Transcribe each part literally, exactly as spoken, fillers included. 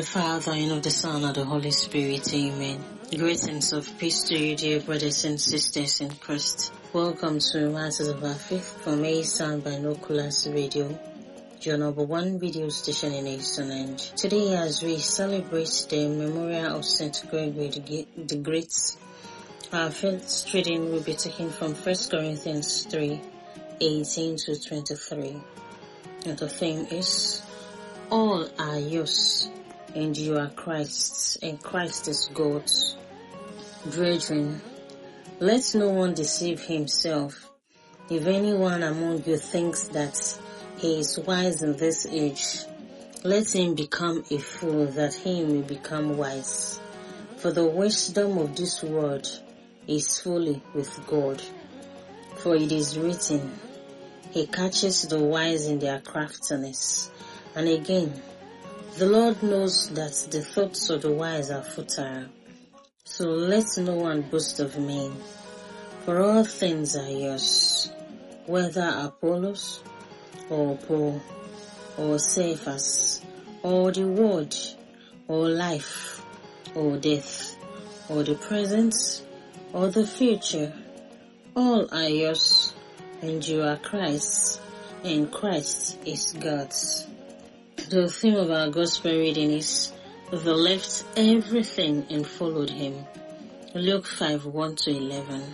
Father, and of the Son, and of the Holy Spirit. Amen. Greetings of peace to you, dear brothers and sisters in Christ. Welcome to Matters of Our Faith from A Sound Binoculars Radio, your number one video station in Eastern. Today, as we celebrate the memorial of Saint Gregory the Great, our first reading will be taken from First Corinthians three, eighteen to twenty-three. And the theme is, all are yours, and you are Christ's, and Christ is God's. Brethren, let no one deceive himself. If anyone among you thinks that he is wise in this age, let him become a fool, that he may become wise. For the wisdom of this world is folly with God. For it is written, He catches the wise in their craftiness. And again, the Lord knows that the thoughts of the wise are futile. So let no one boast of men. For all things are yours, whether Apollos, or Paul, or Cephas, or the word, or life, or death, or the present, or the future. All are yours, and you are Christ's, and Christ is God's. The theme of our gospel reading is, they left everything and followed him. Luke five, one to eleven.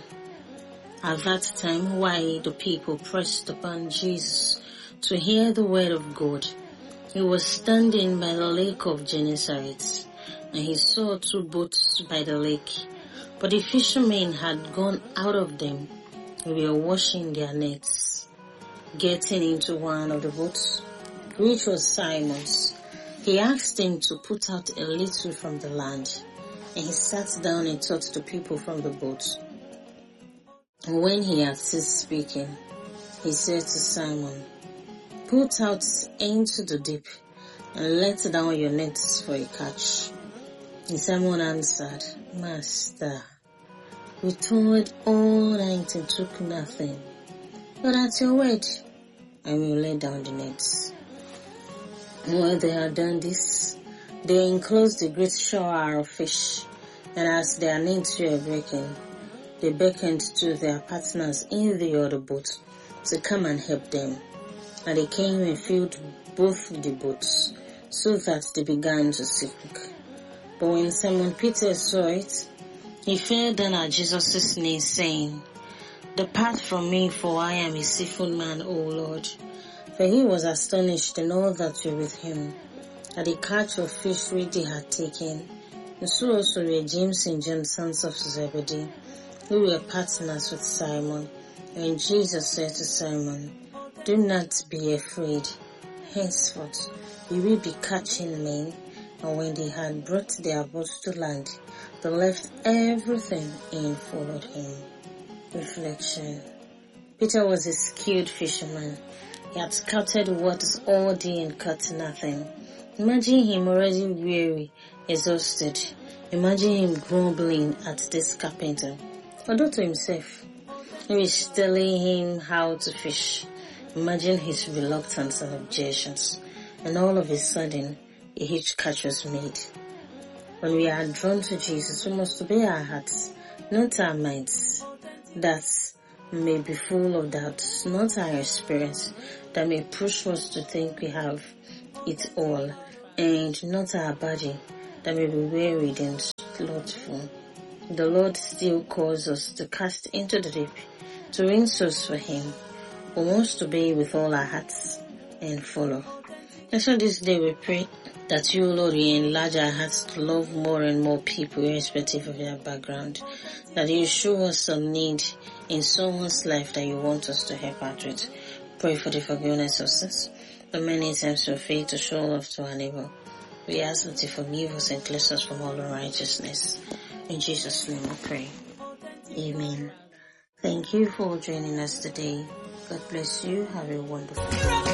At that time, while the people pressed upon Jesus to hear the word of God, he was standing by the lake of Gennesaret, and he saw two boats by the lake. But the fishermen had gone out of them and were washing their nets. Getting into one of the boats, which was Simon's, he asked him to put out a little from the land, and he sat down and taught the people from the boat. And when he had ceased speaking, he said to Simon, put out into the deep, and let down your nets for a catch. And Simon answered, Master, we toiled all night and took nothing, but at your word, I will let down the nets. And when they had done this, they enclosed a great shower of fish, and as their nets were breaking, they beckoned to their partners in the other boat to come and help them. And they came and filled both the boats, so that they began to sink. But when Simon Peter saw it, he fell down at Jesus' knees, saying, Depart from me, for I am a sinful man, O Lord. For he was astonished in all that were with him, at the catch of fish which they had taken. And so also were James and John, sons of Zebedee, who were partners with Simon. And Jesus said to Simon, Do not be afraid. Henceforth you will be catching men. And when they had brought their boats to land, they left everything and followed him. Reflection. Peter was a skilled fisherman. He had scouted waters all day and caught nothing. Imagine him already weary, exhausted. Imagine him grumbling at this carpenter. Although to himself, he was telling him how to fish. Imagine his reluctance and objections. And all of a sudden, a huge catch was made. When we are drawn to Jesus, we must obey our hearts, not our minds, that may be full of doubts, not our experience, that may push us to think we have it all, and not our body, that may be wearied and slothful. The Lord still calls us to cast into the deep, to win souls for Him. We must obey with all our hearts and follow. And so this day we pray that you, Lord, will enlarge our hearts to love more and more people, irrespective of their background. That you show us some need in someone's life that you want us to help out with. Pray for the forgiveness of sins, the many times we fail to show love to our neighbor. We ask that you forgive us and cleanse us from all unrighteousness. In Jesus' name we pray. Amen. Thank you for joining us today. God bless you. Have a wonderful day.